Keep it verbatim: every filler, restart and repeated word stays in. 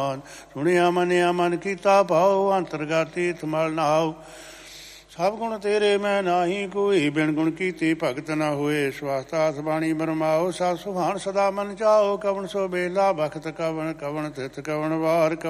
ਸੁਣਿਆ ਮੰਨਿਆ ਮਨ ਕੀਤਾ ਭਾਉ, ਅੰਤਰਗਾਤੀ ਥਮਲ ਨਾਉ। ਸਭ ਗੁਣ ਤੇਰੇ ਮੈਂ ਨਾਹੀ ਕੋਈ, ਬਿਨ ਗੁਣ ਕੀਤੀ ਭਗਤ ਨਾ ਹੋਏ। ਸਵਾਸਤਾਸ ਬਾਣੀ ਬਰਮਾਓ, ਸਤ ਸੁਹਾਣ ਸਦਾ ਮਨ ਚਾਓ। ਕਵਣ ਸੋ ਬੇਲਾ ਬਖਤ ਕਵਣ, ਕਵਣ ਤਿਥ ਕਵਣ ਵਾਰ।